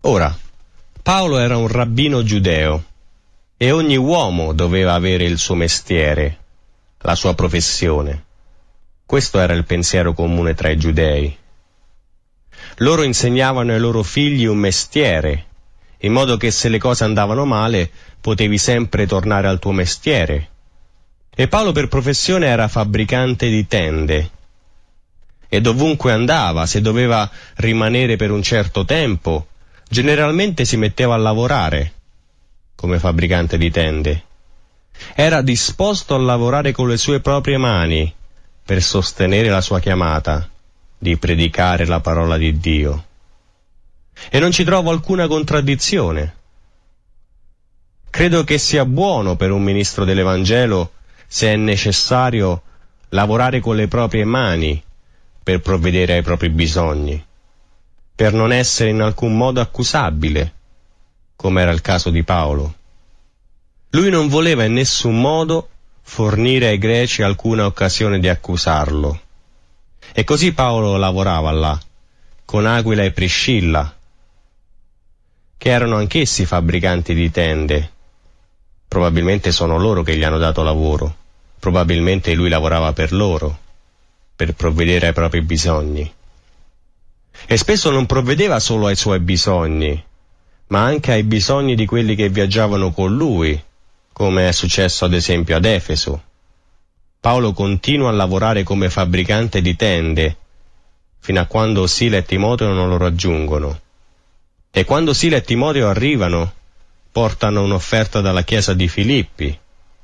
Ora, Paolo era un rabbino giudeo e ogni uomo doveva avere il suo mestiere, la sua professione. Questo era il pensiero comune tra i giudei. Loro insegnavano ai loro figli un mestiere, in modo che se le cose andavano male potevi sempre tornare al tuo mestiere. E Paolo per professione era fabbricante di tende. E dovunque andava, se doveva rimanere per un certo tempo, generalmente si metteva a lavorare come fabbricante di tende. Era disposto a lavorare con le sue proprie mani per sostenere la sua chiamata di predicare la parola di Dio. E non ci trovo alcuna contraddizione. Credo che sia buono per un ministro dell'Evangelo, se è necessario, lavorare con le proprie mani per provvedere ai propri bisogni, per non essere in alcun modo accusabile, come era il caso di Paolo. Lui non voleva in nessun modo fornire ai greci alcuna occasione di accusarlo. E così Paolo lavorava là, con Aquila e Priscilla, che erano anch'essi fabbricanti di tende. Probabilmente sono loro che gli hanno dato lavoro, probabilmente lui lavorava per loro, per provvedere ai propri bisogni. E spesso non provvedeva solo ai suoi bisogni, ma anche ai bisogni di quelli che viaggiavano con lui, come è successo ad esempio ad Efeso. Paolo continua a lavorare come fabbricante di tende, fino a quando Sila e Timoteo non lo raggiungono. E quando Sila e Timoteo arrivano, portano un'offerta dalla chiesa di Filippi,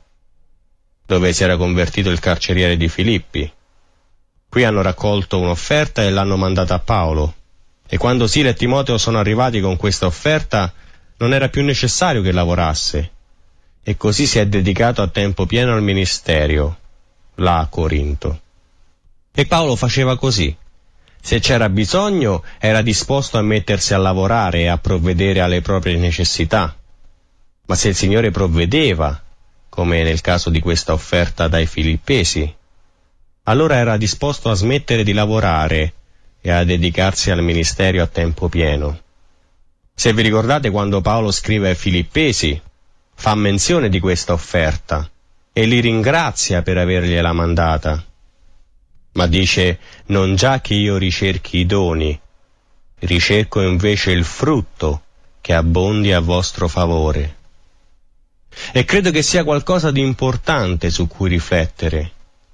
dove si era convertito il carceriere di Filippi. Qui hanno raccolto un'offerta e l'hanno mandata a Paolo. E quando Sila e Timoteo sono arrivati con questa offerta, non era più necessario che lavorasse. E così si è dedicato a tempo pieno al ministero, là a Corinto. E Paolo faceva così. Se c'era bisogno, era disposto a mettersi a lavorare e a provvedere alle proprie necessità. Ma se il Signore provvedeva, come nel caso di questa offerta dai Filippesi, allora era disposto a smettere di lavorare e a dedicarsi al ministero a tempo pieno. Se vi ricordate, quando Paolo scrive ai Filippesi, fa menzione di questa offerta e li ringrazia per avergliela mandata. Ma dice: non già che io ricerchi i doni, ricerco invece il frutto che abbondi a vostro favore. E credo che sia qualcosa di importante su cui riflettere.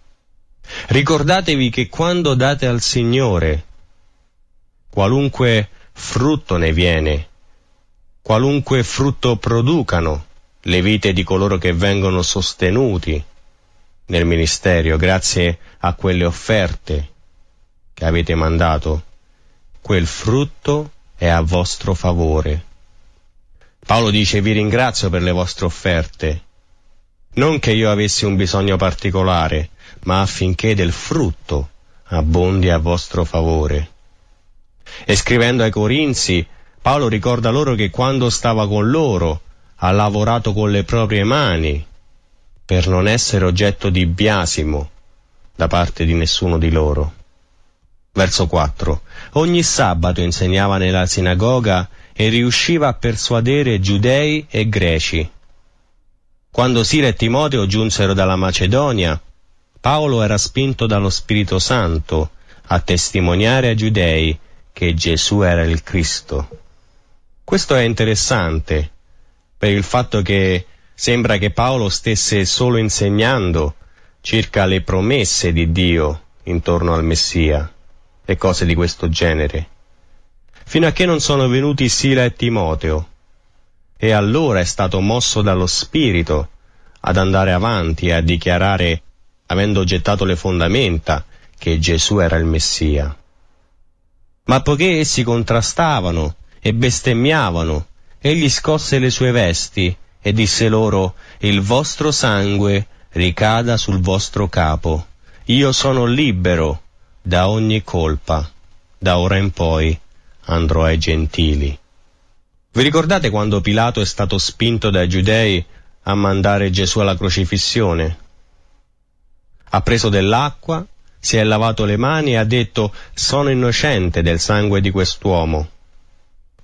Ricordatevi che quando date al Signore, qualunque frutto ne viene, qualunque frutto producano le vite di coloro che vengono sostenuti nel ministero grazie a quelle offerte che avete mandato, quel frutto è a vostro favore. Paolo dice: vi ringrazio per le vostre offerte, non che io avessi un bisogno particolare, ma affinché del frutto abbondi a vostro favore. E scrivendo ai Corinzi, Paolo ricorda loro che quando stava con loro ha lavorato con le proprie mani per non essere oggetto di biasimo da parte di nessuno di loro. Verso 4. Ogni sabato insegnava nella sinagoga e riusciva a persuadere giudei e greci. Quando Sila e Timoteo giunsero dalla Macedonia, Paolo era spinto dallo Spirito Santo a testimoniare ai giudei che Gesù era il Cristo. Questo è interessante, per il fatto che sembra che Paolo stesse solo insegnando circa le promesse di Dio intorno al Messia e cose di questo genere, fino a che non sono venuti Sila e Timoteo, e allora è stato mosso dallo Spirito ad andare avanti e a dichiarare, avendo gettato le fondamenta, che Gesù era il Messia. Ma poiché essi contrastavano e bestemmiavano, egli scosse le sue vesti e disse loro: il vostro sangue ricada sul vostro capo, io sono libero da ogni colpa, da ora in poi andrò ai gentili. Vi ricordate quando Pilato è stato spinto dai giudei a mandare Gesù alla crocifissione? Ha preso dell'acqua, si è lavato le mani e ha detto: sono innocente del sangue di quest'uomo.